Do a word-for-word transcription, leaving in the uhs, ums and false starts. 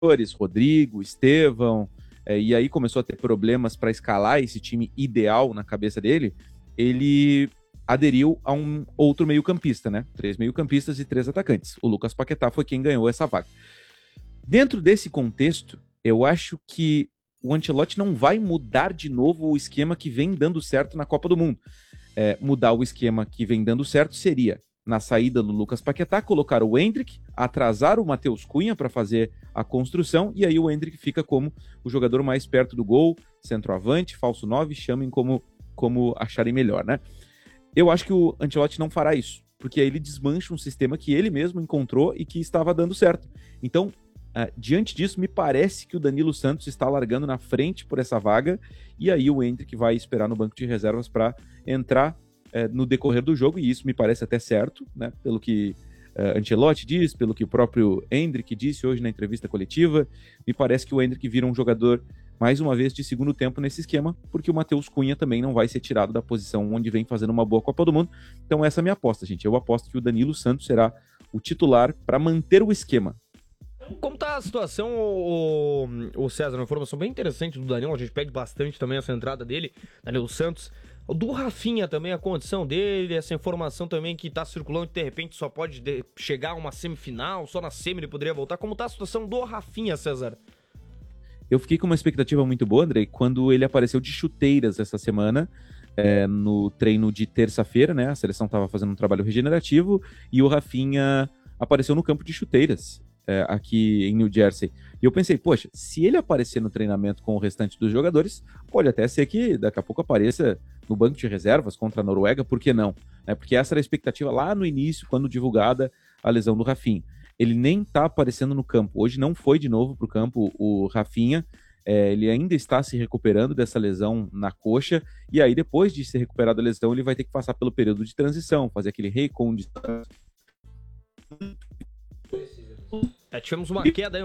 Rodrigo, Estevão, é, e aí começou a ter problemas para escalar esse time ideal na cabeça dele, ele aderiu a um outro meio-campista, né? Três meio-campistas e três atacantes. O Lucas Paquetá foi quem ganhou essa vaga. Dentro desse contexto, eu acho que o Ancelotti não vai mudar de novo o esquema que vem dando certo na Copa do Mundo. É, mudar o esquema que vem dando certo seria, na saída do Lucas Paquetá, colocar o Endrick, atrasar o Matheus Cunha para fazer a construção, e aí o Endrick fica como o jogador mais perto do gol, centroavante, falso nove, chamem como, como acharem melhor, né? Eu acho que o Ancelotti não fará isso, porque aí ele desmancha um sistema que ele mesmo encontrou e que estava dando certo. Então, uh, diante disso, me parece que o Danilo Santos está largando na frente por essa vaga, e aí o Endrick vai esperar no banco de reservas para entrar uh, no decorrer do jogo, e isso me parece até certo, né? Pelo que uh, Ancelotti diz, pelo que o próprio Endrick disse hoje na entrevista coletiva, me parece que o Endrick vira um jogador mais uma vez de segundo tempo nesse esquema, porque o Matheus Cunha também não vai ser tirado da posição onde vem fazendo uma boa Copa do Mundo. Então essa é a minha aposta, gente. Eu aposto que o Danilo Santos será o titular para manter o esquema. Como tá a situação, o, o César? Uma informação bem interessante do Danilo, a gente pede bastante também essa entrada dele, Danilo Santos. Do Rafinha também, a condição dele, essa informação também que tá circulando, que de repente só pode de, chegar a uma semifinal, só na semi ele poderia voltar. Como tá a situação do Rafinha, César? Eu fiquei com uma expectativa muito boa, Andrei, quando ele apareceu de chuteiras essa semana, é, no treino de terça-feira, né? A seleção estava fazendo um trabalho regenerativo e o Rafinha apareceu no campo de chuteiras, é, aqui em New Jersey. E eu pensei, poxa, se ele aparecer no treinamento com o restante dos jogadores, pode até ser que daqui a pouco apareça no banco de reservas contra a Noruega, por que não? É, porque essa era a expectativa lá no início, quando divulgada a lesão do Rafinha. Ele nem tá aparecendo no campo. Hoje não foi de novo pro campo o Rafinha. É, ele ainda está se recuperando dessa lesão na coxa. E aí, depois de se recuperar da lesão, ele vai ter que passar pelo período de transição, fazer aquele recondicionamento. É, tivemos uma queda aí.